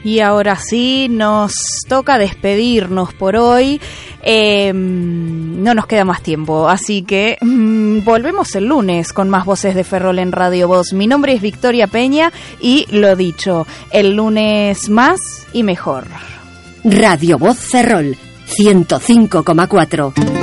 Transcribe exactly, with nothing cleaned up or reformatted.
Y ahora sí, nos toca despedirnos por hoy. Eh, no nos queda más tiempo, así que mmm, volvemos el lunes con más Voces de Ferrol en Radio Voz. Mi nombre es Victoria Peña y lo dicho, el lunes más y mejor. Radio Voz Ferrol, ciento cinco coma cuatro.